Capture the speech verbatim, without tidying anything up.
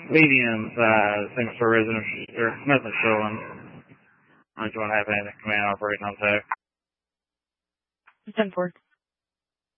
medium size, single story residence, or nothing stolen. I just want to have anything command operating on tag. ten four.